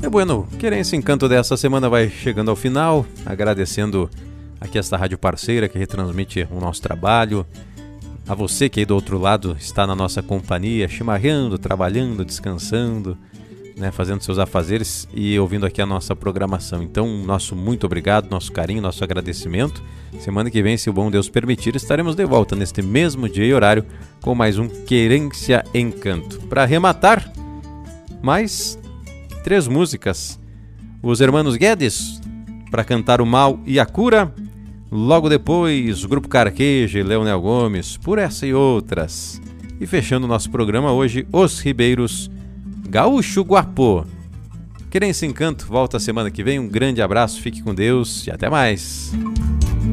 Bueno, Querência Encanto dessa semana vai chegando ao final, agradecendo aqui esta rádio parceira que retransmite o nosso trabalho, a você que aí do outro lado está na nossa companhia, chimarrando, trabalhando, descansando, né, fazendo seus afazeres e ouvindo aqui a nossa programação. Então, nosso muito obrigado, nosso carinho, nosso agradecimento. Semana que vem, se o bom Deus permitir, estaremos de volta neste mesmo dia e horário com mais um Querência Encanto. Para arrematar, mais 3 músicas. Os Hermanos Guedes, para cantar O Mal e a Cura. Logo depois, o Grupo Carqueja e Leonel Gomes, por essa e outras. E fechando o nosso programa hoje, Os Ribeiros, Gaúcho Guapô. Querência Encanto volta semana que vem. Um grande abraço, fique com Deus e até mais.